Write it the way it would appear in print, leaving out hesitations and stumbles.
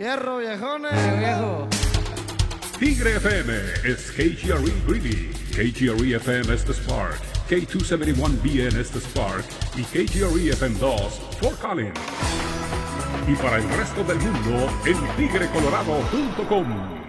Fierro, viejones. Viejo. Tigre FM is KGRE Greeley, KGRE FM es The Spark, K271BN es The Spark y KGRE FM 2 Fort Collins. Y para el resto del mundo en tigrecolorado.com.